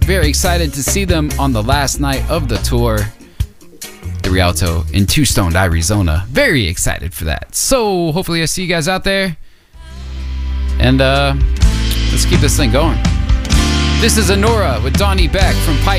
very excited to see them on the last night of the tour, the Rialto in Two-Stoned, Arizona. Very excited for that. So hopefully I see you guys out there. And let's keep this thing going. This is Anora with Donnie Beck from Pipe.